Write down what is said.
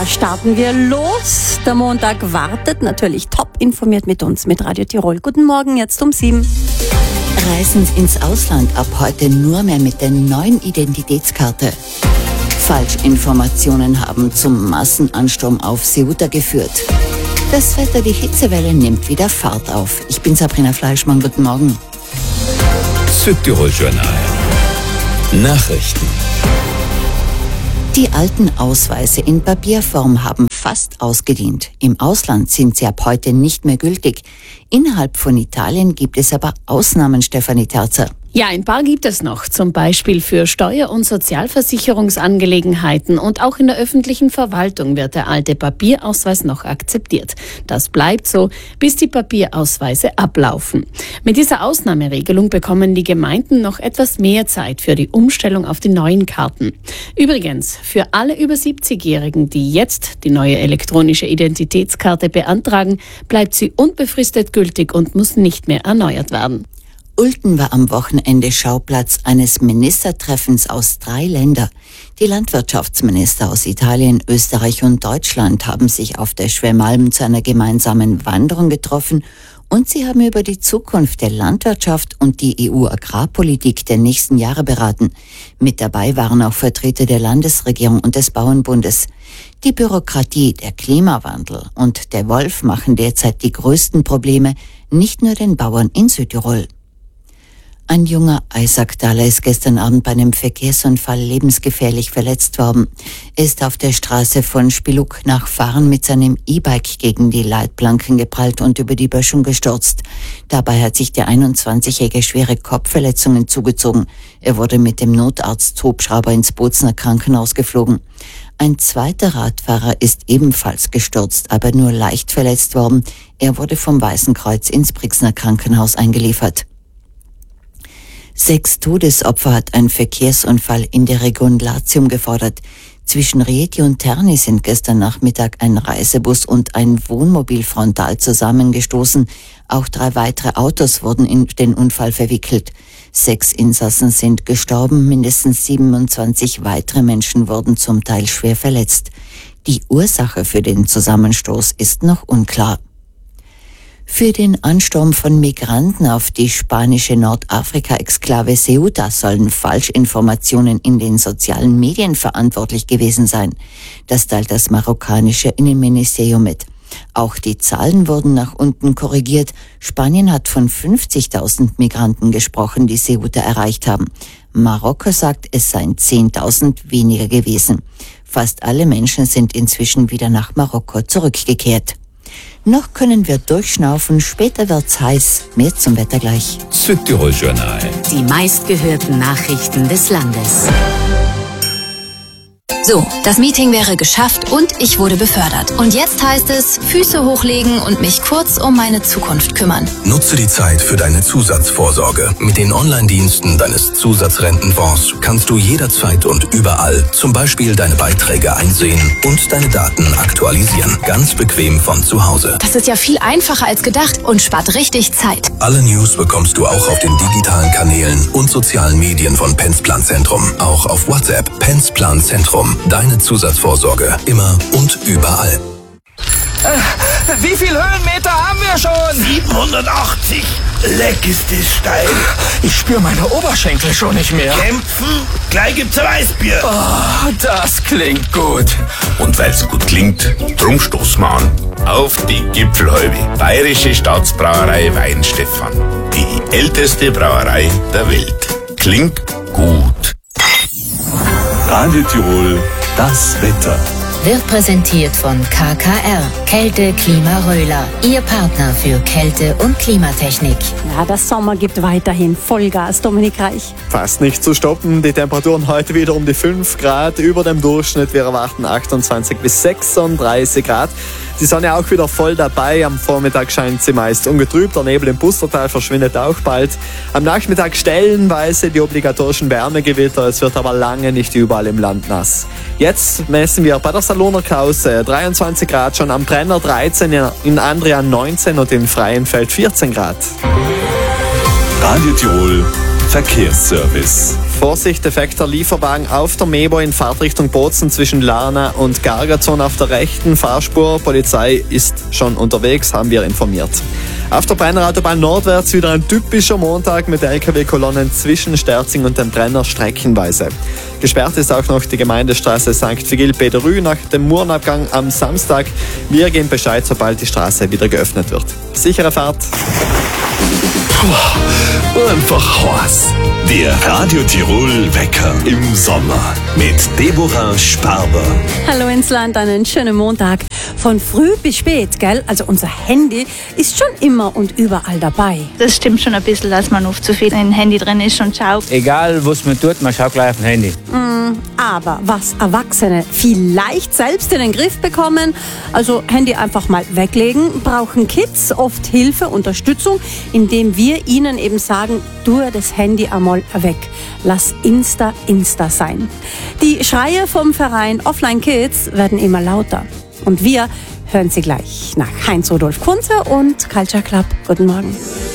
Da starten wir los. Der Montag wartet, natürlich top informiert mit uns, mit Radio Tirol. Guten Morgen, jetzt um 7. Reisen ins Ausland ab heute nur mehr mit der neuen Identitätskarte. Falschinformationen haben zum Massenansturm auf Ceuta geführt. Das Wetter, die Hitzewelle nimmt wieder Fahrt auf. Ich bin Sabrina Fleischmann, guten Morgen. Südtirol Journal. Nachrichten. Die alten Ausweise in Papierform haben fast ausgedient. Im Ausland sind sie ab heute nicht mehr gültig. Innerhalb von Italien gibt es aber Ausnahmen, Stefanie Terzer. Ja, ein paar gibt es noch, zum Beispiel für Steuer- und Sozialversicherungsangelegenheiten, und auch in der öffentlichen Verwaltung wird der alte Papierausweis noch akzeptiert. Das bleibt so, bis die Papierausweise ablaufen. Mit dieser Ausnahmeregelung bekommen die Gemeinden noch etwas mehr Zeit für die Umstellung auf die neuen Karten. Übrigens, für alle über 70-Jährigen, die jetzt die neue elektronische Identitätskarte beantragen, bleibt sie unbefristet gültig und muss nicht mehr erneuert werden. Ulten war am Wochenende Schauplatz eines Ministertreffens aus 3 Ländern. Die Landwirtschaftsminister aus Italien, Österreich und Deutschland haben sich auf der Schwemmalm zu einer gemeinsamen Wanderung getroffen und sie haben über die Zukunft der Landwirtschaft und die EU-Agrarpolitik der nächsten Jahre beraten. Mit dabei waren auch Vertreter der Landesregierung und des Bauernbundes. Die Bürokratie, der Klimawandel und der Wolf machen derzeit die größten Probleme, nicht nur den Bauern in Südtirol. Ein junger Eisacktaler ist gestern Abend bei einem Verkehrsunfall lebensgefährlich verletzt worden. Er ist auf der Straße von Spiluk nach Fahren mit seinem E-Bike gegen die Leitplanken geprallt und über die Böschung gestürzt. Dabei hat sich der 21-Jährige schwere Kopfverletzungen zugezogen. Er wurde mit dem Notarzthubschrauber ins Bozner Krankenhaus geflogen. Ein zweiter Radfahrer ist ebenfalls gestürzt, aber nur leicht verletzt worden. Er wurde vom Weißen Kreuz ins Brixner Krankenhaus eingeliefert. 6 Todesopfer hat ein Verkehrsunfall in der Region Latium gefordert. Zwischen Rieti und Terni sind gestern Nachmittag ein Reisebus und ein Wohnmobil frontal zusammengestoßen. Auch 3 weitere Autos wurden in den Unfall verwickelt. 6 Insassen sind gestorben, mindestens 27 weitere Menschen wurden zum Teil schwer verletzt. Die Ursache für den Zusammenstoß ist noch unklar. Für den Ansturm von Migranten auf die spanische Nordafrika-Exklave Ceuta sollen Falschinformationen in den sozialen Medien verantwortlich gewesen sein. Das teilt das marokkanische Innenministerium mit. Auch die Zahlen wurden nach unten korrigiert. Spanien hat von 50.000 Migranten gesprochen, die Ceuta erreicht haben. Marokko sagt, es seien 10.000 weniger gewesen. Fast alle Menschen sind inzwischen wieder nach Marokko zurückgekehrt. Noch können wir durchschnaufen, später wird's heiß. Mehr zum Wetter gleich. Südtirol Journal. Die meistgehörten Nachrichten des Landes. So, das Meeting wäre geschafft und ich wurde befördert. Und jetzt heißt es, Füße hochlegen und mich kurz um meine Zukunft kümmern. Nutze die Zeit für deine Zusatzvorsorge. Mit den Online-Diensten deines Zusatzrentenfonds kannst du jederzeit und überall zum Beispiel deine Beiträge einsehen und deine Daten aktualisieren. Ganz bequem von zu Hause. Das ist ja viel einfacher als gedacht und spart richtig Zeit. Alle News bekommst du auch auf den digitalen Kanälen und sozialen Medien von Pensplan Zentrum. Auch auf WhatsApp. Pensplan Zentrum. Deine Zusatzvorsorge. Immer und überall. Wie viel Höhenmeter haben wir schon? 780. Leck ist es steil. Ich spüre meine Oberschenkel schon nicht mehr. Kämpfen? Gleich gibt's ein Weißbier. Oh, das klingt gut. Und weil's gut klingt, drum stoßen wir an. Auf die Gipfelhalbe. Bayerische Staatsbrauerei Weinstefan. Die älteste Brauerei der Welt. Klingt gut. Radio Tirol, das Wetter. Wird präsentiert von KKR, Kälte Klima Röhler, Ihr Partner für Kälte- und Klimatechnik. Ja, der Sommer gibt weiterhin Vollgas, Dominik Reich. Fast nicht zu stoppen, die Temperaturen heute wieder um die 5 Grad über dem Durchschnitt. Wir erwarten 28 bis 36 Grad. Die Sonne auch wieder voll dabei. Am Vormittag scheint sie meist ungetrübt. Der Nebel im Pustertal verschwindet auch bald. Am Nachmittag stellenweise die obligatorischen Wärmegewitter. Es wird aber lange nicht überall im Land nass. Jetzt messen wir bei der Saloner Klause 23 Grad, schon am Brenner 13, in Andria 19 und in Freienfeld 14 Grad. Radio Tirol, Verkehrsservice. Vorsicht, defekter Lieferwagen auf der Mebo in Fahrtrichtung Bozen zwischen Larna und Gargazon auf der rechten Fahrspur. Polizei ist schon unterwegs, haben wir informiert. Auf der Brenner Autobahn nordwärts wieder ein typischer Montag mit LKW-Kolonnen zwischen Sterzing und dem Brenner streckenweise. Gesperrt ist auch noch die Gemeindestraße St. Vigil-Pederü nach dem Murenabgang am Samstag. Wir geben Bescheid, sobald die Straße wieder geöffnet wird. Sichere Fahrt. Puh, einfach heiß. Der Radio Tirol Wecker im Sommer mit Deborah Sparber. Hallo ins Land, einen schönen Montag. Von früh bis spät, gell? Also unser Handy ist schon immer und überall dabei. Das stimmt schon ein bisschen, dass man oft zu viel im Handy drin ist und schaut. Egal, was man tut, man schaut gleich auf dem Handy. Aber was Erwachsene vielleicht selbst in den Griff bekommen, also Handy einfach mal weglegen, brauchen Kids oft Hilfe, Unterstützung, indem wir ihnen eben sagen, tu das Handy einmal weg. Lass Insta sein. Die Schreie vom Verein Offline Kids werden immer lauter. Und wir hören sie gleich nach Heinz Rudolf Kunze und Culture Club. Guten Morgen.